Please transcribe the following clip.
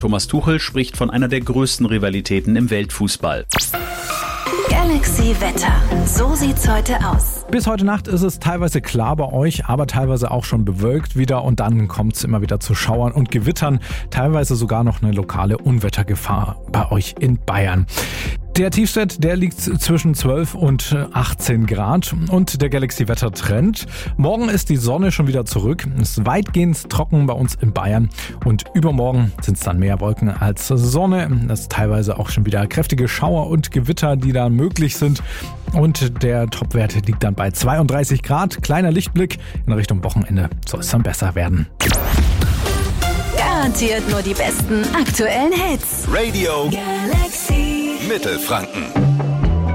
Thomas Tuchel spricht von einer der größten Rivalitäten im Weltfußball. Galaxy Wetter. So sieht's heute aus. Bis heute Nacht ist es teilweise klar bei euch, aber teilweise auch schon bewölkt wieder und dann kommt es immer wieder zu Schauern und Gewittern. Teilweise sogar noch eine lokale Unwettergefahr bei euch in Bayern. Der Tiefstwert, der liegt zwischen 12 und 18 Grad und der Galaxy-Wetter-Trend. Morgen ist die Sonne schon wieder zurück. Es ist weitgehend trocken bei uns in Bayern und übermorgen sind es dann mehr Wolken als Sonne. Das ist teilweise auch schon wieder kräftige Schauer und Gewitter, die da möglich sind. Und der Topwert liegt dann bei 32 Grad. Kleiner Lichtblick in Richtung Wochenende soll es dann besser werden. Garantiert nur die besten aktuellen Hits. Radio Galaxy Mittelfranken.